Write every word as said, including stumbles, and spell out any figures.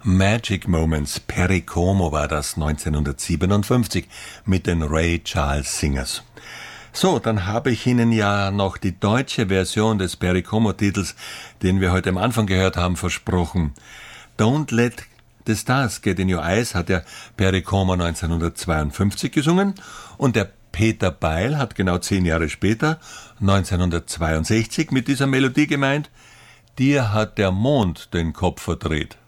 Magic Moments, Perry Como war das neunzehnhundertsiebenundfünfzig mit den Ray Charles Singers. So, dann habe ich Ihnen ja noch die deutsche Version des Perry Como-Titels, den wir heute am Anfang gehört haben, versprochen. Don't Let the Stars Get in Your Eyes hat der Perry Como neunzehnhundertzweiundfünfzig gesungen und der Peter Beil hat genau zehn Jahre später, neunzehnhundertzweiundsechzig, mit dieser Melodie gemeint: Dir hat der Mond den Kopf verdreht.